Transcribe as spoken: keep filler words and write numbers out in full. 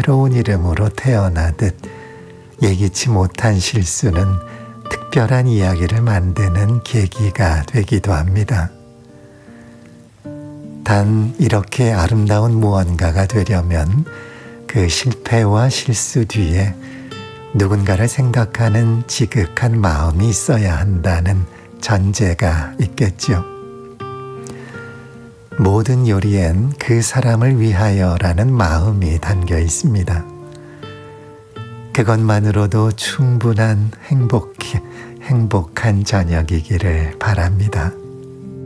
새로운 이름으로 태어나듯 예기치 못한 실수는 특별한 이야기를 만드는 계기가 되기도 합니다. 단 이렇게 아름다운 무언가가 되려면 그 실패와 실수 뒤에 누군가를 생각하는 지극한 마음이 있어야 한다는 전제가 있겠죠. 모든 요리엔 그 사람을 위하여라는 마음이 담겨 있습니다. 그것만으로도 충분한 행복히, 행복한 저녁이기를 바랍니다.